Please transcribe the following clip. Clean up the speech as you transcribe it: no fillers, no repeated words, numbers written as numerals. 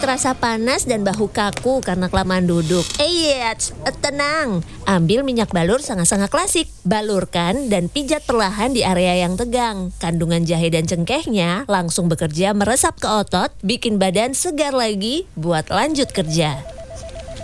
terasa panas dan bahu kaku karena kelamaan duduk. Tenang. Ambil minyak balur sangat-sangat klasik. Balurkan dan pijat perlahan di area yang tegang. Kandungan jahe dan cengkehnya langsung bekerja meresap ke otot, bikin badan segar lagi buat lanjut kerja.